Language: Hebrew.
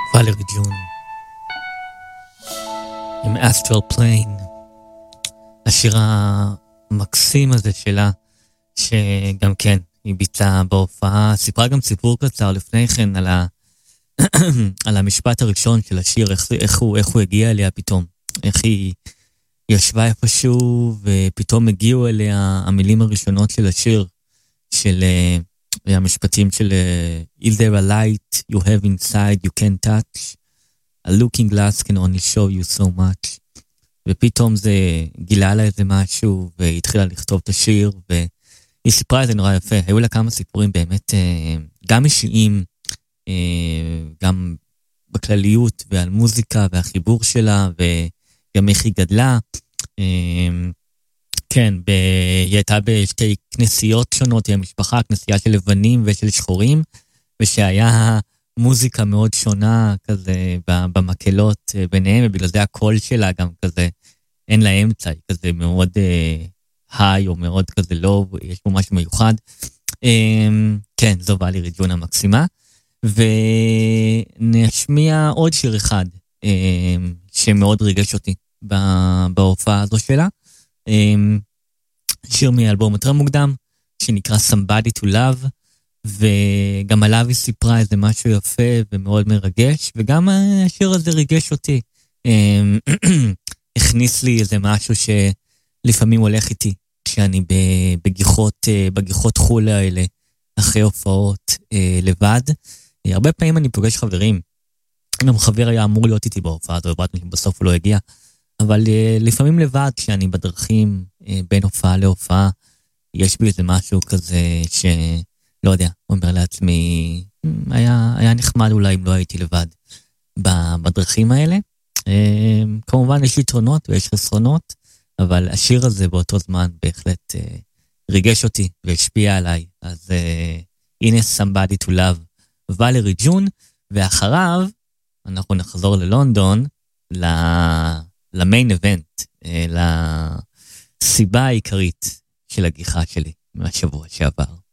ולרי ג'ון עם אסטרל פליין, השיר המקסים הזה שלה, שגם כן היא ביצעה בהופעה, סיפרה גם סיפור קצר לפני כן על המשפט הראשון של השיר, איך הוא הגיע אליה פתאום, איך היא ישבה איפשהו ופתאום הגיעו אליה המילים הראשונות של השיר, של המשפטים של Is there a light you have inside you can't touch? A looking glass can only show you so much. ופתאום זה גילה לה איזה משהו, והיא התחילה לכתוב את השיר, והיא סיפרה את זה נורא יפה. היו לה כמה סיפורים באמת, גם אישיים, גם בכלליות, ועל מוזיקה, והחיבור שלה, וגם איך היא גדלה. כן, היא הייתה בשתי כנסיות שונות, היא המשפחה, כנסייה של לבנים ושל שחורים, ושהיה מוזיקה מאוד שונה כזה במקהלות ביניהם, ובגלל זה הקול שלה גם כזה, אין לה אמצע, היא כזה מאוד היי או מאוד כזה לא, יש פה משהו מיוחד. כן, זו ולרי ג'ון המקסימה, ונשמיע עוד שיר אחד שמאוד ריגש אותי בהופעה הזו שלה, שיר מאלבום יותר מוקדם, שנקרא Somebody to Love, וגם עליו היא סיפרה איזה משהו יפה ומאוד מרגש, וגם השיר הזה ריגש אותי, הכניס לי איזה משהו שלפעמים הולך איתי, כשאני בגיחות חול האלה, אחרי הופעות לבד. הרבה פעמים אני פוגש חברים, גם חבר היה אמור להיות איתי בהופעה הזו, בסוף הוא לא הגיע, אבל לפעמים לבד, כשאני בדרכים בין הופעה להופעה, יש בי איזה משהו כזה לא יודע, אומר לעצמי, היה נחמד אולי אם לא הייתי לבד בדרכים האלה. כמובן יש יתרונות ויש חסרונות, אבל השיר הזה באותו זמן בהחלט ריגש אותי והשפיע עליי. אז הנה Somebody to Love, ולרי ג'ון, ואחריו אנחנו נחזור ללונדון, למיין איבנט, לסיבה העיקרית של הגיחה שלי מהשבוע שעבר.